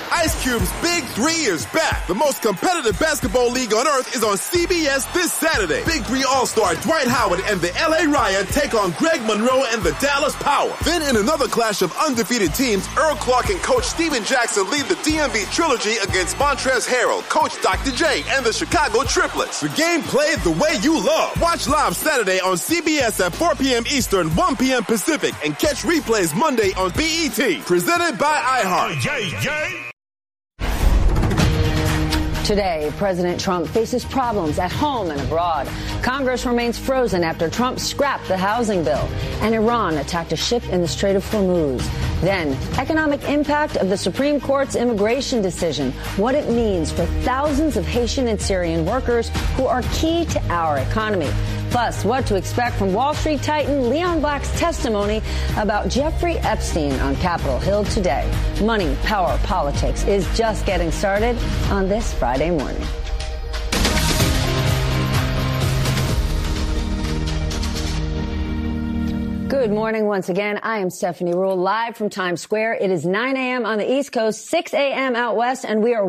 Ice Cube's Big 3 is back. The most competitive basketball league on earth is on CBS this Saturday. Big 3 All-Star Dwight Howard and the LA Riot take on Greg Monroe and the Dallas Power. Then in another clash of undefeated teams, Earl Clark and Coach Steven Jackson lead the DMV Trilogy against Montrezl Harrell, Coach Dr. J, and the Chicago Triplets. The game played the way you love. Watch live Saturday on CBS at 4 p.m. Eastern, 1 p.m. Pacific, and catch replays Monday on BET. Presented by iHeart. Today, President Trump faces problems at home and abroad. Congress remains frozen after Trump scrapped the housing bill. And Iran attacked a ship in the Strait of Hormuz. Then, economic impact of the Supreme Court's immigration decision. What it means for thousands of Haitian and Syrian workers who are key to our economy. Plus, what to expect from Wall Street titan Leon Black's testimony about Jeffrey Epstein on Capitol Hill today. Money, power, politics is just getting started on this Friday morning. Good morning once again. I am Stephanie Ruhle, live from Times Square. It is 9 a.m. on the East Coast, 6 a.m. out west, and we are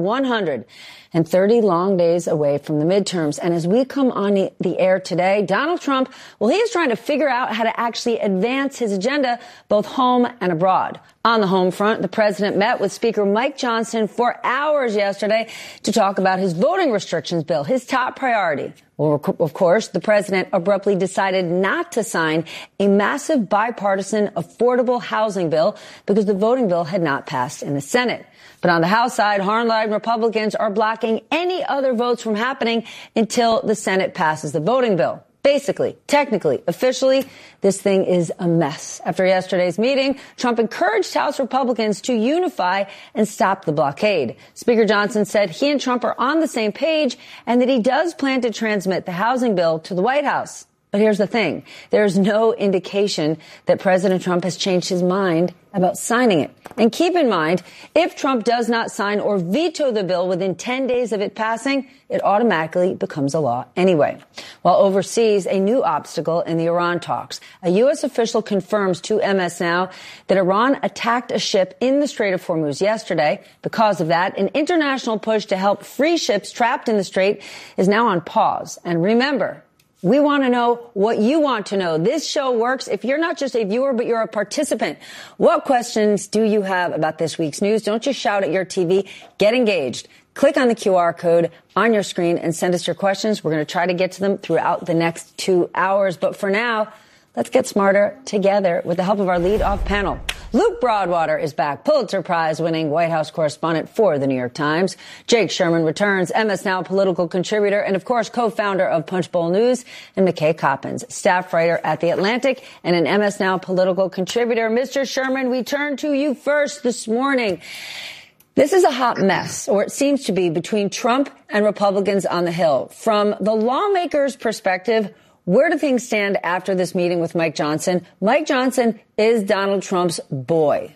130 long days away from the midterms. And as we come on the air today, Donald Trump, well, he is trying to figure out how to actually advance his agenda both home and abroad. On the home front, the president met with Speaker Mike Johnson for hours yesterday to talk about his voting restrictions bill, his top priority. Well, of course, the president abruptly decided not to sign a massive bipartisan affordable housing bill because the voting bill had not passed in the Senate. But on the House side, hardline Republicans are blocking any other votes from happening until the Senate passes the voting bill. Basically, technically, officially, this thing is a mess. After yesterday's meeting, Trump encouraged House Republicans to unify and stop the blockade. Speaker Johnson said he and Trump are on the same page and that he does plan to transmit the housing bill to the White House. But here's the thing. There's no indication that President Trump has changed his mind about signing it. And keep in mind, if Trump does not sign or veto the bill within 10 days of it passing, it automatically becomes a law anyway. While overseas, a new obstacle in the Iran talks. A U.S. official confirms to MS Now that Iran attacked a ship in the Strait of Hormuz yesterday. Because of that, an international push to help free ships trapped in the strait is now on pause. And remember, we want to know what you want to know. This show works if you're not just a viewer, but you're a participant. What questions do you have about this week's news? Don't just shout at your TV. Get engaged. Click on the QR code on your screen and send us your questions. We're going to try to get to them throughout the next 2 hours. But for now, let's get smarter together with the help of our lead-off panel. Luke Broadwater is back, Pulitzer Prize-winning White House correspondent for The New York Times. Jake Sherman returns, MS Now political contributor and, of course, co-founder of Punchbowl News. And McKay Coppins, staff writer at The Atlantic and an MS Now political contributor. Mr. Sherman, we turn to you first this morning. This is a hot mess, or it seems to be, between Trump and Republicans on the Hill. From the lawmakers' perspective, where do things stand after this meeting with Mike Johnson? Mike Johnson is Donald Trump's boy.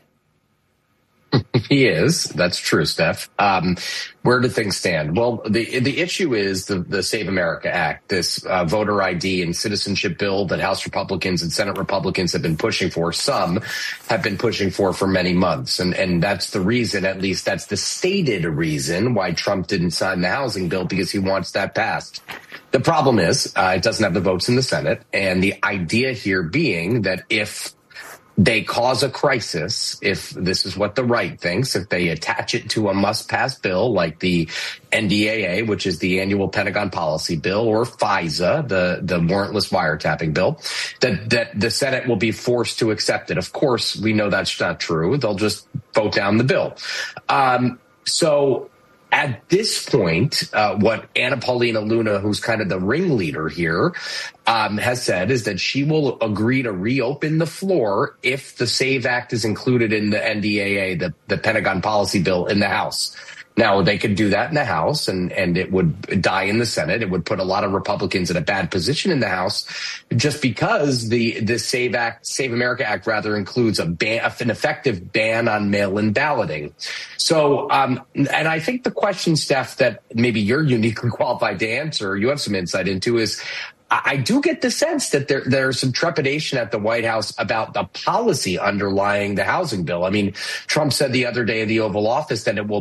He is. That's true, Steph. Where do things stand? Well, the issue is the Save America Act, this voter ID and citizenship bill that House Republicans and Senate Republicans have been pushing for. Some have been pushing for many months. And that's the reason, at least that's the stated reason why Trump didn't sign the housing bill, because he wants that passed. The problem is it doesn't have the votes in the Senate. And the idea here being that if they cause a crisis, if this is what the right thinks, if they attach it to a must-pass bill like the NDAA, which is the annual Pentagon policy bill, or FISA, the warrantless wiretapping bill, that the Senate will be forced to accept it. Of course, we know that's not true. They'll just vote down the bill. So at this point, what Anna Paulina Luna, who's kind of the ringleader here, has said is that she will agree to reopen the floor if the SAVE Act is included in the NDAA, the Pentagon policy bill, in the House. Now, they could do that in the House and it would die in the Senate. It would put a lot of Republicans in a bad position in the House just because the Save America Act rather includes an effective ban on mail-in balloting. So, and I think the question, Steph, that maybe you're uniquely qualified to answer, you have some insight into, is I do get the sense that there's some trepidation at the White House about the policy underlying the housing bill. I mean, Trump said the other day in the Oval Office that it will